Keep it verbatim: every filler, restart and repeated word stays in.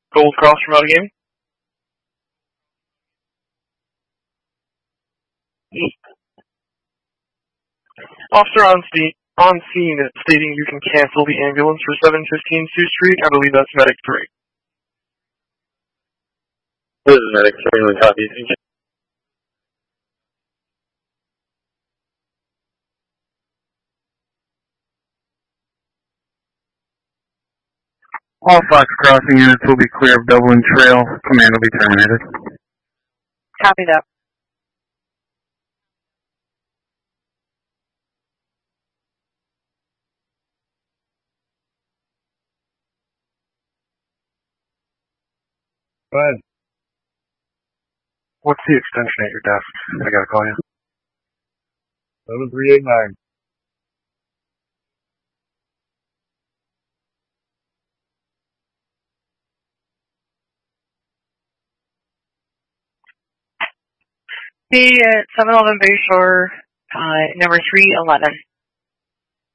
Gold Cross from out of game. Officer on scene, on scene stating you can cancel the ambulance for seven fifteen Sioux Street. I believe that's Medic three. This is Medic three, we copy. All Fox crossing units will be clear of Dublin Trail. Command will be terminated. Copy that. Go ahead. What's the extension at your desk? I gotta call you. seven three eight nine. The uh, seven eleven Bayshore, uh, number three eleven.